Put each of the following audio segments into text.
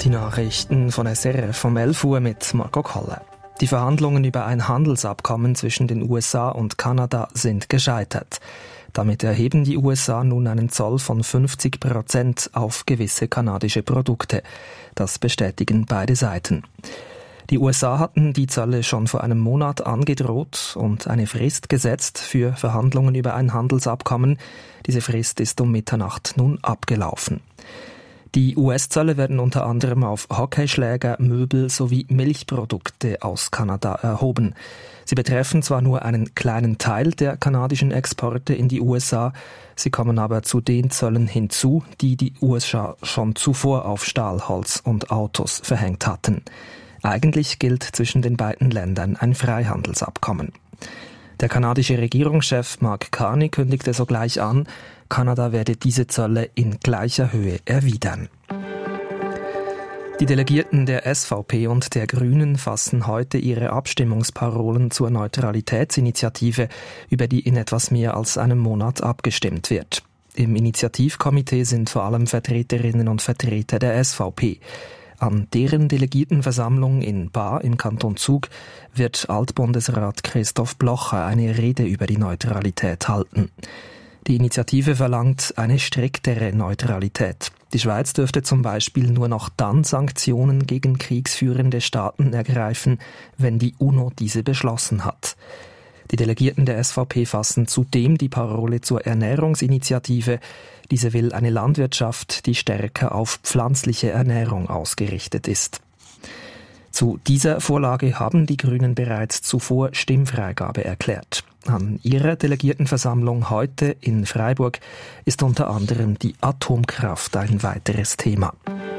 Die Nachrichten von SRF vom 11 Uhr mit Marco Kolle. Die Verhandlungen über ein Handelsabkommen zwischen den USA und Kanada sind gescheitert. Damit erheben die USA nun einen Zoll von 50% auf gewisse kanadische Produkte. Das bestätigen beide Seiten. Die USA hatten die Zölle schon vor einem Monat angedroht und eine Frist gesetzt für Verhandlungen über ein Handelsabkommen. Diese Frist ist um Mitternacht nun abgelaufen. Die US-Zölle werden unter anderem auf Hockeyschläger, Möbel sowie Milchprodukte aus Kanada erhoben. Sie betreffen zwar nur einen kleinen Teil der kanadischen Exporte in die USA, sie kommen aber zu den Zöllen hinzu, die die USA schon zuvor auf Stahl, Holz und Autos verhängt hatten. Eigentlich gilt zwischen den beiden Ländern ein Freihandelsabkommen. Der kanadische Regierungschef Mark Carney kündigte sogleich an, Kanada werde diese Zölle in gleicher Höhe erwidern. Die Delegierten der SVP und der Grünen fassen heute ihre Abstimmungsparolen zur Neutralitätsinitiative, über die in etwas mehr als einem Monat abgestimmt wird. Im Initiativkomitee sind vor allem Vertreterinnen und Vertreter der SVP. An deren Delegiertenversammlung in Baar im Kanton Zug wird Altbundesrat Christoph Blocher eine Rede über die Neutralität halten. Die Initiative verlangt eine striktere Neutralität. Die Schweiz dürfte zum Beispiel nur noch dann Sanktionen gegen kriegsführende Staaten ergreifen, wenn die UNO diese beschlossen hat. Die Delegierten der SVP fassen zudem die Parole zur Ernährungsinitiative. Diese will eine Landwirtschaft, die stärker auf pflanzliche Ernährung ausgerichtet ist. Zu dieser Vorlage haben die Grünen bereits zuvor Stimmfreigabe erklärt. An ihrer Delegiertenversammlung heute in Freiburg ist unter anderem die Atomkraft ein weiteres Thema.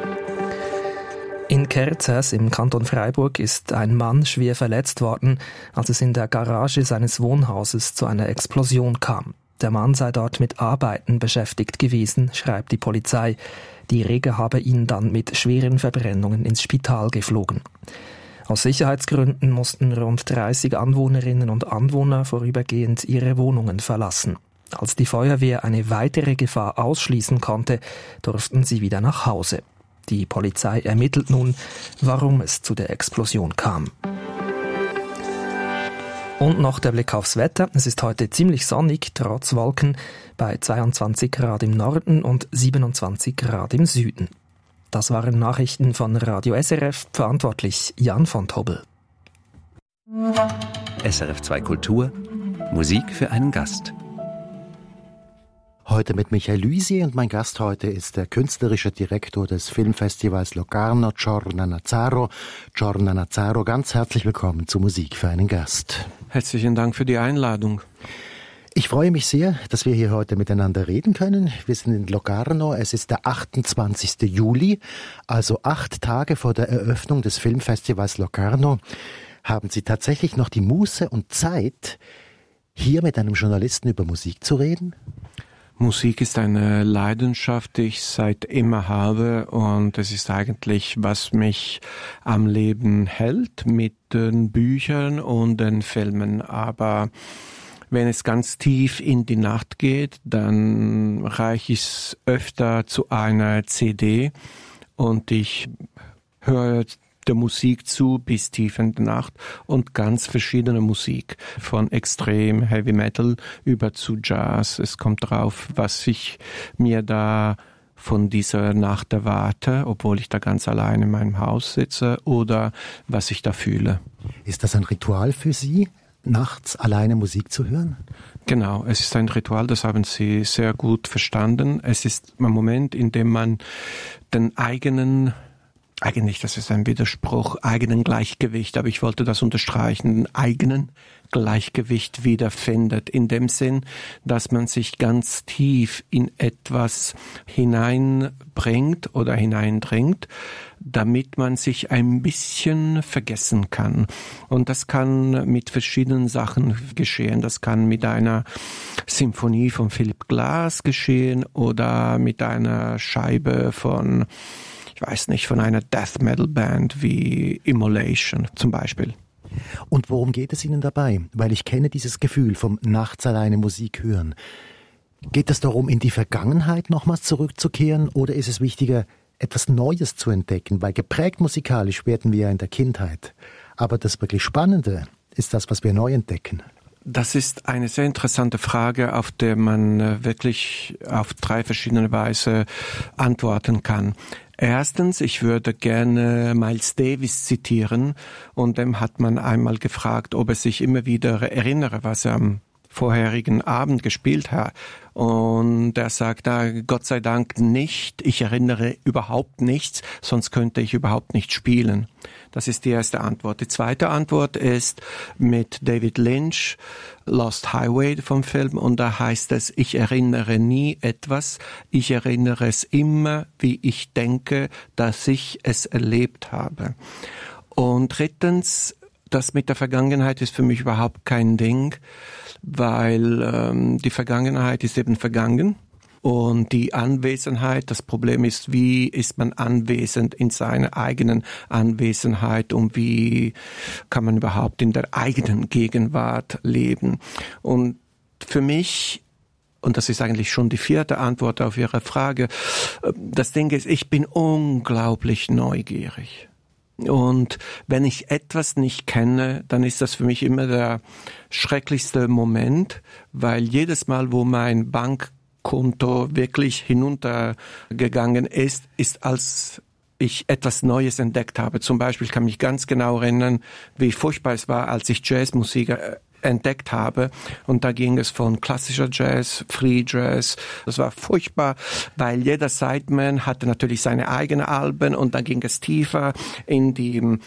In Kerzers im Kanton Freiburg ist ein Mann schwer verletzt worden, als es in der Garage seines Wohnhauses zu einer Explosion kam. Der Mann sei dort mit Arbeiten beschäftigt gewesen, schreibt die Polizei. Die Rege habe ihn dann mit schweren Verbrennungen ins Spital geflogen. Aus Sicherheitsgründen mussten rund 30 Anwohnerinnen und Anwohner vorübergehend ihre Wohnungen verlassen. Als die Feuerwehr eine weitere Gefahr ausschließen konnte, durften sie wieder nach Hause. Die Polizei ermittelt nun, warum es zu der Explosion kam. Und noch der Blick aufs Wetter. Es ist heute ziemlich sonnig, trotz Wolken, bei 22 Grad im Norden und 27 Grad im Süden. Das waren Nachrichten von Radio SRF, verantwortlich Jan von Tobel. SRF 2 Kultur, Musik für einen Gast. Heute mit Michael Luisier und mein Gast heute ist der künstlerische Direktor des Filmfestivals Locarno, Giorna Nazzaro. Giorna Nazzaro, ganz herzlich willkommen zu Musik für einen Gast. Herzlichen Dank für die Einladung. Ich freue mich sehr, dass wir hier heute miteinander reden können. Wir sind in Locarno, es ist der 28. Juli, also 8 Tage vor der Eröffnung des Filmfestivals Locarno. Haben Sie tatsächlich noch die Muße und Zeit, hier mit einem Journalisten über Musik zu reden? Musik ist eine Leidenschaft, die ich seit immer habe, und es ist eigentlich, was mich am Leben hält mit den Büchern und den Filmen. Aber wenn es ganz tief in die Nacht geht, dann reiche ich es öfter zu einer CD und ich höre der Musik zu bis tief in die Nacht und ganz verschiedene Musik, von extrem Heavy Metal über zu Jazz. Es kommt drauf, was ich mir da von dieser Nacht erwarte, obwohl ich da ganz allein in meinem Haus sitze, oder was ich da fühle. Ist das ein Ritual für Sie, nachts alleine Musik zu hören? Genau, es ist ein Ritual, das haben Sie sehr gut verstanden. Es ist ein Moment, in dem man den eigentlich, das ist ein Widerspruch, eigenen Gleichgewicht, aber ich wollte das unterstreichen, den eigenen Gleichgewicht wiederfindet, in dem Sinn, dass man sich ganz tief in etwas hineinbringt oder hineindringt, damit man sich ein bisschen vergessen kann. Und das kann mit verschiedenen Sachen geschehen. Das kann mit einer Symphonie von Philip Glass geschehen oder mit einer Scheibe von, ich weiß nicht, von einer Death Metal Band wie Immolation zum Beispiel. Und worum geht es Ihnen dabei? Weil ich kenne dieses Gefühl vom nachts alleine Musik hören. Geht es darum, in die Vergangenheit nochmals zurückzukehren, oder ist es wichtiger, etwas Neues zu entdecken, weil geprägt musikalisch werden wir ja in der Kindheit. Aber das wirklich Spannende ist das, was wir neu entdecken. Das ist eine sehr interessante Frage, auf der man wirklich auf 3 verschiedene Weise antworten kann. Erstens, ich würde gerne Miles Davis zitieren, und dem hat man einmal gefragt, ob er sich immer wieder erinnere, was er am vorherigen Abend gespielt hat. Und er sagt, Gott sei Dank nicht, ich erinnere überhaupt nichts, sonst könnte ich überhaupt nicht spielen. Das ist die erste Antwort. Die zweite Antwort ist mit David Lynch, Lost Highway vom Film, und da heißt es, ich erinnere nie etwas, ich erinnere es immer, wie ich denke, dass ich es erlebt habe. Und drittens, das mit der Vergangenheit ist für mich überhaupt kein Ding, weil die Vergangenheit ist eben vergangen. Und die Anwesenheit, das Problem ist, wie ist man anwesend in seiner eigenen Anwesenheit und wie kann man überhaupt in der eigenen Gegenwart leben. Und für mich, und das ist eigentlich schon die 4. Antwort auf Ihre Frage, das Ding ist, ich bin unglaublich neugierig. Und wenn ich etwas nicht kenne, dann ist das für mich immer der schrecklichste Moment, weil jedes Mal, wo mein Bankkonto wirklich hinuntergegangen ist, als ich etwas Neues entdeckt habe. Zum Beispiel, ich kann mich ganz genau erinnern, wie furchtbar es war, als ich Jazzmusik entdeckt habe. Und da ging es von klassischer Jazz, Free Jazz. Das war furchtbar, weil jeder Sideman hatte natürlich seine eigenen Alben, und dann ging es tiefer in die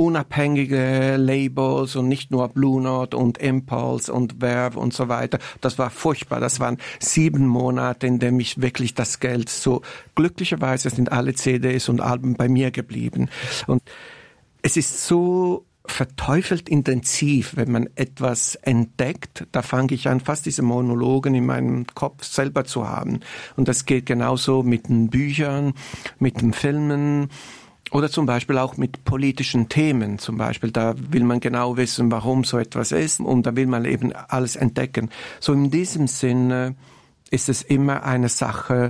unabhängige Labels und nicht nur Blue Note und Impulse und Verve und so weiter. Das war furchtbar. Das waren 7 Monate, in denen ich wirklich das Geld so, glücklicherweise sind alle CDs und Alben bei mir geblieben. Und es ist so verteufelt intensiv, wenn man etwas entdeckt, da fange ich an, fast diese Monologen in meinem Kopf selber zu haben. Und das geht genauso mit den Büchern, mit den Filmen oder zum Beispiel auch mit politischen Themen. Zum Beispiel, da will man genau wissen, warum so etwas ist, und da will man eben alles entdecken. So in diesem Sinne ist es immer eine Sache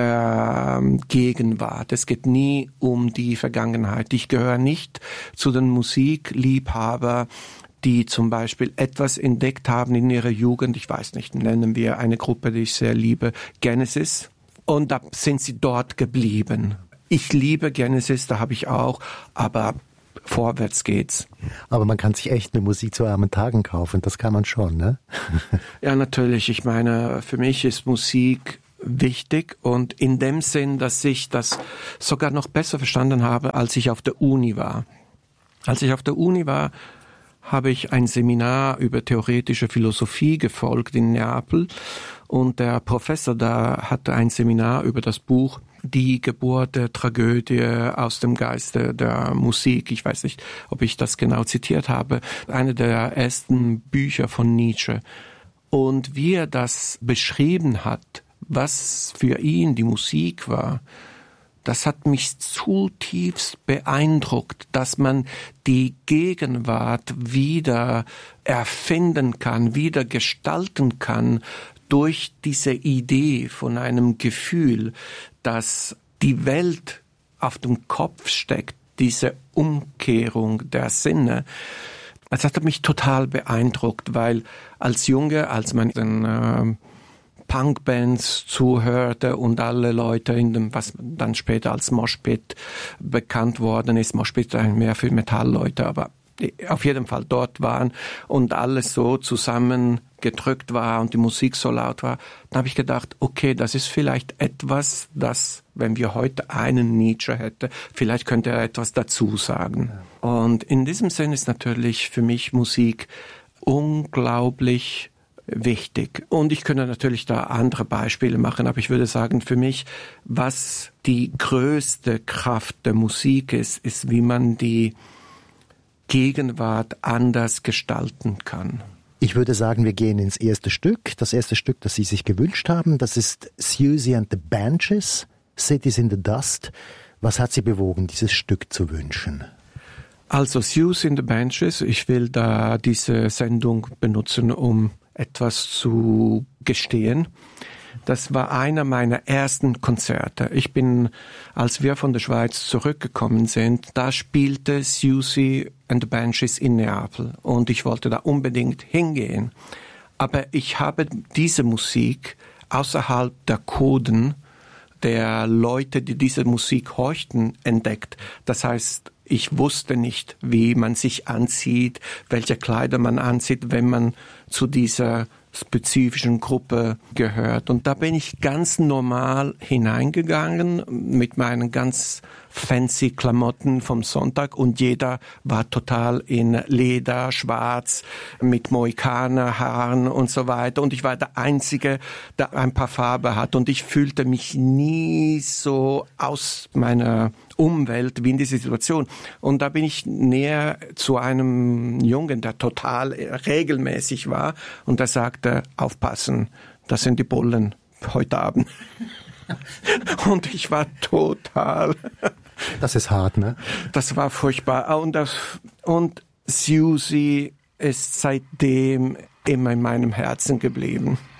der Gegenwart. Es geht nie um die Vergangenheit. Ich gehöre nicht zu den Musikliebhabern, die zum Beispiel etwas entdeckt haben in ihrer Jugend. Ich weiß nicht, nennen wir eine Gruppe, die ich sehr liebe, Genesis. Und da sind sie dort geblieben. Ich liebe Genesis, da habe ich auch, aber vorwärts geht's. Aber man kann sich echt eine Musik zu armen Tagen kaufen, das kann man schon, ne? Ja, natürlich. Ich meine, für mich ist Musik wichtig, und in dem Sinn, dass ich das sogar noch besser verstanden habe, als ich auf der Uni war. Als ich auf der Uni war, habe ich ein Seminar über theoretische Philosophie gefolgt in Neapel, und der Professor da hatte ein Seminar über das Buch Die Geburt der Tragödie aus dem Geiste der Musik. Ich weiß nicht, ob ich das genau zitiert habe. Eine der ersten Bücher von Nietzsche. Und wie er das beschrieben hat, was für ihn die Musik war, das hat mich zutiefst beeindruckt, dass man die Gegenwart wieder erfinden kann, wieder gestalten kann durch diese Idee von einem Gefühl, dass die Welt auf dem Kopf steckt, diese Umkehrung der Sinne. Das hat mich total beeindruckt, weil als Junge, als man den Punkbands zuhörte und alle Leute in dem, was dann später als Moshpit bekannt worden ist, Moshpit mehr für Metallleute, aber auf jeden Fall dort waren und alles so zusammengedrückt war und die Musik so laut war, dann habe ich gedacht, okay, das ist vielleicht etwas, das, wenn wir heute einen Nietzsche hätten, vielleicht könnte er etwas dazu sagen. Ja. Und in diesem Sinn ist natürlich für mich Musik unglaublich wichtig. Und ich könnte natürlich da andere Beispiele machen, aber ich würde sagen, für mich, was die größte Kraft der Musik ist, ist, wie man die Gegenwart anders gestalten kann. Ich würde sagen, wir gehen ins erste Stück. Das erste Stück, das Sie sich gewünscht haben, das ist Siouxsie and the Banshees, Cities in the Dust. Was hat Sie bewogen, dieses Stück zu wünschen? Also Siouxsie and the Banshees, ich will da diese Sendung benutzen, um etwas zu gestehen. Das war einer meiner ersten Konzerte. Als wir von der Schweiz zurückgekommen sind, da spielte Siouxsie and the Banshees in Neapel und ich wollte da unbedingt hingehen. Aber ich habe diese Musik außerhalb der Coden der Leute, die diese Musik horchten, entdeckt. Das heißt, ich wusste nicht, wie man sich anzieht, welche Kleider man anzieht, wenn man zu dieser spezifischen Gruppe gehört. Und da bin ich ganz normal hineingegangen mit meinen ganz fancy Klamotten vom Sonntag und jeder war total in Leder, schwarz, mit Mohikanerhaaren und so weiter. Und ich war der Einzige, der ein paar Farbe hat. Und ich fühlte mich nie so aus meiner Umwelt wie in dieser Situation. Und da bin ich näher zu einem Jungen, der total regelmäßig war. Und der sagte, aufpassen, das sind die Bullen heute Abend. Und ich war total... Das ist hart, ne? Das war furchtbar. Und Siouxsie ist seitdem immer in meinem Herzen geblieben.